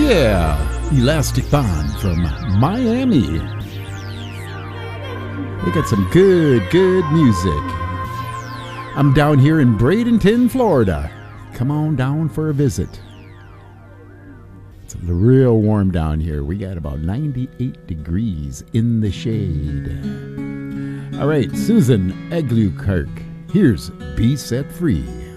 Yeah, Elastic Bond from Miami. They got some good music. I'm down here in Bradenton, Florida. Come on down for a visit. It's real warm down here. We got about 98 degrees in the shade. All right, Susan Eglukirk. Here's Be Set Free.